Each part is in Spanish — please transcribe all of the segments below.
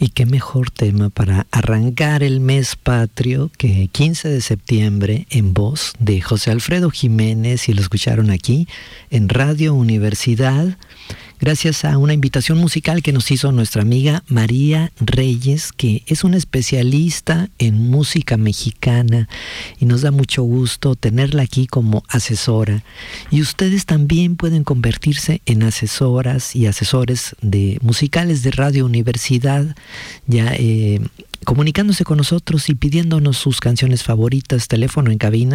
Y qué mejor tema para arrancar el mes patrio que 15 de septiembre en voz de José Alfredo Jiménez, y lo escucharon aquí en Radio Universidad, gracias a una invitación musical que nos hizo nuestra amiga María Reyes, que es una especialista en música mexicana, y nos da mucho gusto tenerla aquí como asesora. Y ustedes también pueden convertirse en asesoras y asesores de musicales de Radio Universidad, ya comunicándose con nosotros y pidiéndonos sus canciones favoritas. Teléfono en cabina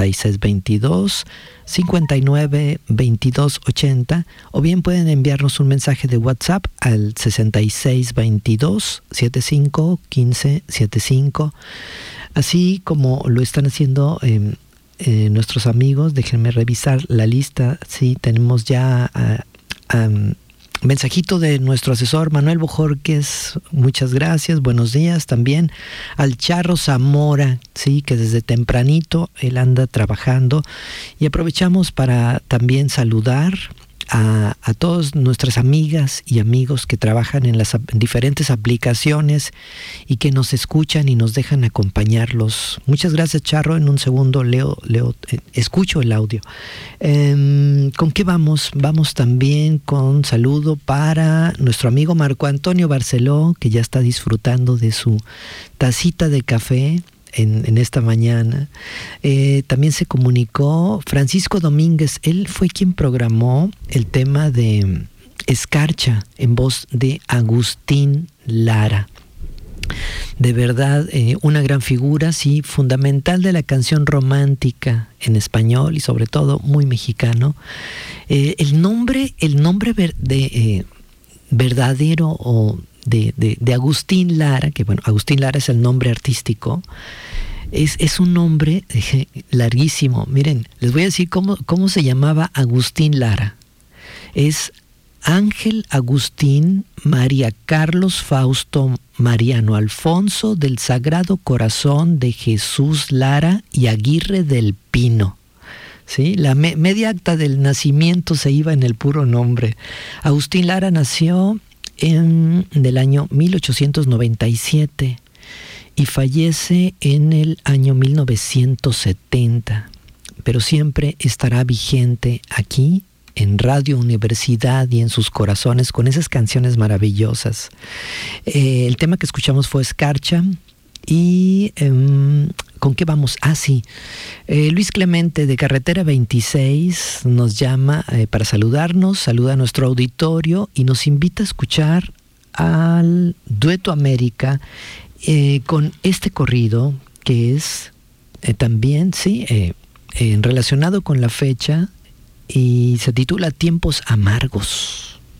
6622-592280, o bien pueden enviarnos un mensaje de WhatsApp al 6622-751575, así como lo están haciendo nuestros amigos. Déjenme revisar la lista. Sí, tenemos ya mensajito de nuestro asesor Manuel Bojorquez, muchas gracias, buenos días. También al Charro Zamora, sí, que desde tempranito él anda trabajando, y aprovechamos para también saludar a todas nuestras amigas y amigos que trabajan en las diferentes aplicaciones y que nos escuchan y nos dejan acompañarlos. Muchas gracias, Charro. En un segundo escucho el audio. ¿Con qué vamos? Vamos también con saludo para nuestro amigo Marco Antonio Barceló, que ya está disfrutando de su tacita de café en esta mañana. También se comunicó Francisco Domínguez. Él fue quien programó el tema de Escarcha en voz de Agustín Lara. De verdad, una gran figura, sí, fundamental de la canción romántica en español, y sobre todo muy mexicano. El nombre verdadero o de Agustín Lara, que bueno, Agustín Lara es el nombre artístico, es un nombre larguísimo. Miren, les voy a decir cómo se llamaba Agustín Lara. Es Ángel Agustín María Carlos Fausto Mariano Alfonso del Sagrado Corazón de Jesús Lara y Aguirre del Pino. ¿Sí? La media acta del nacimiento se iba en el puro nombre. Agustín Lara nació del año 1897 y fallece en el año 1970, pero siempre estará vigente aquí en Radio Universidad y en sus corazones con esas canciones maravillosas. El tema que escuchamos fue Escarcha. Y ¿con qué vamos? Sí, Luis Clemente de Carretera 26 nos llama para saludarnos, saluda a nuestro auditorio y nos invita a escuchar al Dueto América con este corrido que es también, sí, relacionado con la fecha, y se titula Tiempos Amargos.